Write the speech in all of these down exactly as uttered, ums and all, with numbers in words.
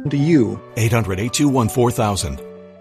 to you. eight hundred, eight two one, four thousand.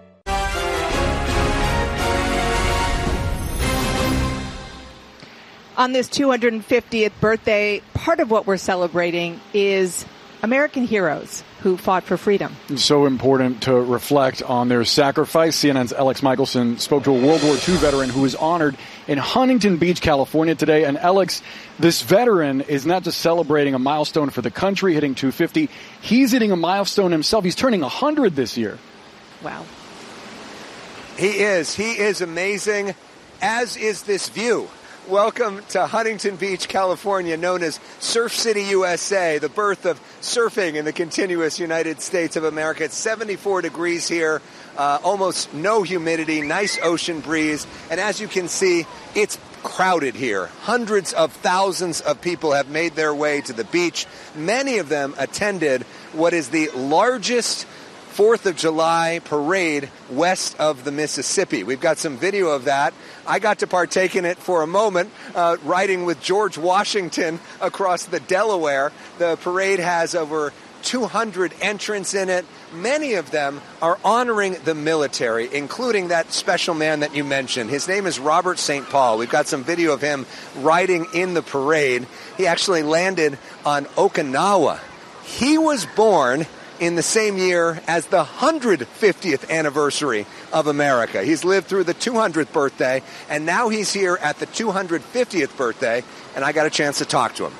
On this two hundred fiftieth birthday, part of what we're celebrating is American heroes who fought for freedom. So important to reflect on their sacrifice. C N N's Alex Michelson spoke to a World War Two veteran who was honored in Huntington Beach, California today. And Alex, this veteran is not just celebrating a milestone for the country, hitting two fifty. He's hitting a milestone himself. He's turning one hundred this year. Wow. He is. He is amazing, as is this view. Welcome to Huntington Beach, California, known as Surf City, U S A, the birth of surfing in the continuous United States of America. It's seventy-four degrees here, uh, almost no humidity, nice ocean breeze. And as you can see, it's crowded here. Hundreds of thousands of people have made their way to the beach. Many of them attended what is the largest fourth of July parade west of the Mississippi. We've got some video of that. I got to partake in it for a moment, uh, riding with George Washington across the Delaware. The parade has over two hundred entrants in it. Many of them are honoring the military, including that special man that you mentioned. His name is Robert Saint Paul. We've got some video of him riding in the parade. He actually landed on Okinawa. He was born in the same year as the one hundred fiftieth anniversary of America. He's lived through the two hundredth birthday, and now he's here at the two hundred fiftieth birthday, and I got a chance to talk to him.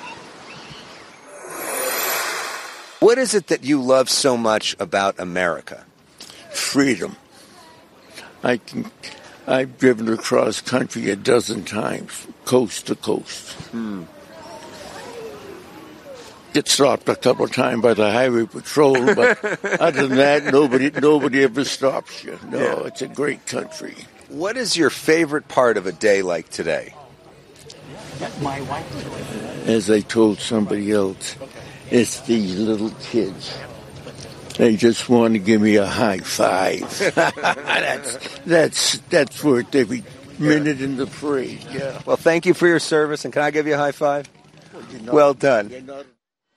What is it that you love so much about America? Freedom. I can, I've driven across country a dozen times, coast to coast. Hmm. Get stopped a couple of times by the highway patrol, but other than that, nobody nobody ever stops you. No, yeah. It's a great country. What is your favorite part of a day like today? My wife. As I told somebody else, it's these little kids. They just want to give me a high five. that's that's that's worth every minute in the parade. Yeah. Well, thank you for your service, and can I give you a high five? Well, you're not, well done. You're not-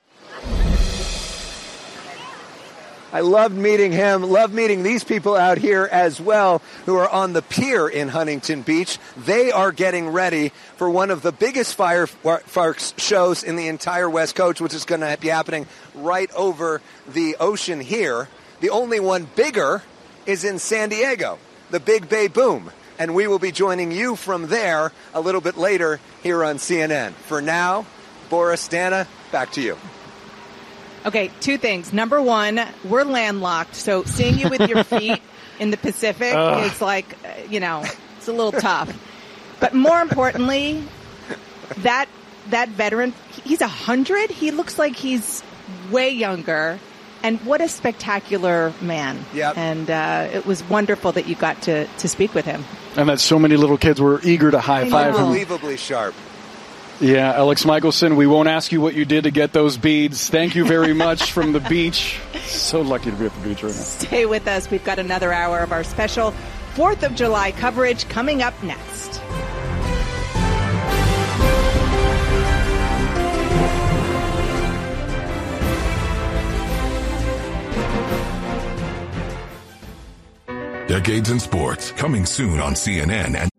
I loved meeting him, loved meeting these people out here as well who are on the pier in Huntington Beach. They are getting ready for one of the biggest fireworks shows in the entire West Coast, which is going to be happening right over the ocean here. The only one bigger is in San Diego, the Big Bay Boom. And we will be joining you from there a little bit later here on C N N. For now, Boris, Dana, back to you. Okay, two things. Number one, we're landlocked, so seeing you with your feet in the Pacific uh. is like, you know, it's a little tough. But more importantly, that that veteran, he's a hundred. He looks like he's way younger. And what a spectacular man. Yep. And uh, it was wonderful that you got to, to speak with him. And that so many little kids were eager to high five him. Unbelievably sharp. Yeah, Alex Michelson, we won't ask you what you did to get those beads. Thank you very much from the beach. So lucky to be at the beach right now. Stay with us. We've got another hour of our special fourth of July coverage coming up next. Decades in Sports, coming soon on C N N and